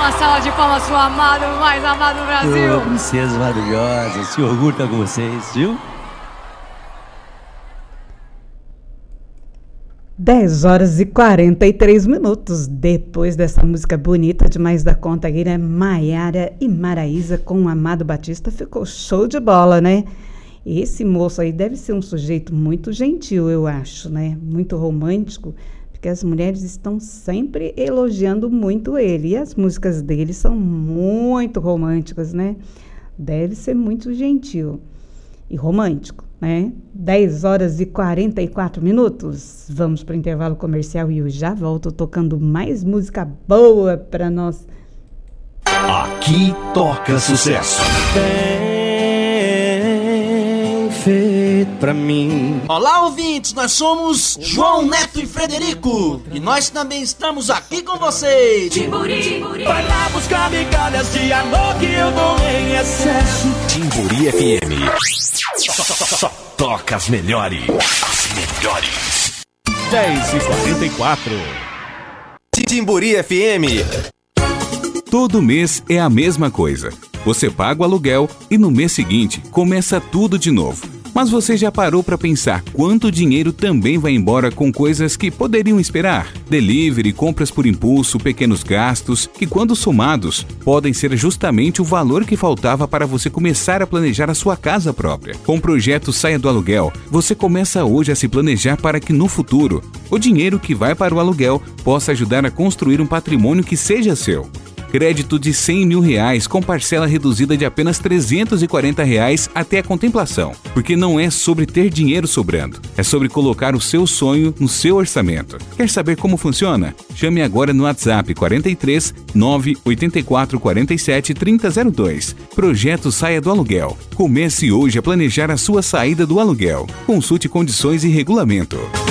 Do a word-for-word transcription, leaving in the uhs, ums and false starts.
Uma salva de palmas pro amado, o mais amado do Brasil. Ô, princesas maravilhosas, se orgulho estar com vocês, viu? dez horas e quarenta e três minutos. Depois dessa música bonita demais da conta aqui, né? Maiara e Maraísa com o Amado Batista. Ficou show de bola, né? Esse moço aí deve ser um sujeito muito gentil, eu acho, né? Muito romântico, porque as mulheres estão sempre elogiando muito ele. E as músicas dele são muito românticas, né? Deve ser muito gentil e romântico, né? dez horas e quarenta e quatro minutos. Vamos para o intervalo comercial e eu já volto tocando mais música boa para nós. Aqui toca sucesso. Tem feito pra mim. Olá, ouvintes, nós somos João Neto e Frederico e nós também estamos aqui com vocês. Timburi, timburi. Vai lá buscar migalhas de amor que eu dou em excesso. Timburi F M. Só, só, só, só toca as melhores. As melhores. dez e quarenta e quatro. Timburi F M. Todo mês é a mesma coisa. Você paga o aluguel e no mês seguinte começa tudo de novo. Mas você já parou para pensar quanto dinheiro também vai embora com coisas que poderiam esperar? Delivery, compras por impulso, pequenos gastos, que quando somados, podem ser justamente o valor que faltava para você começar a planejar a sua casa própria. Com o projeto Saia do Aluguel, você começa hoje a se planejar para que no futuro, o dinheiro que vai para o aluguel possa ajudar a construir um patrimônio que seja seu. Crédito de cem mil reais com parcela reduzida de apenas trezentos e quarenta reais até a contemplação. Porque não é sobre ter dinheiro sobrando, é sobre colocar o seu sonho no seu orçamento. Quer saber como funciona? Chame agora no WhatsApp quarenta e três, nove oito quatro, quarenta e sete, trinta zero dois. Projeto Saia do Aluguel. Comece hoje a planejar a sua saída do aluguel. Consulte condições e regulamento.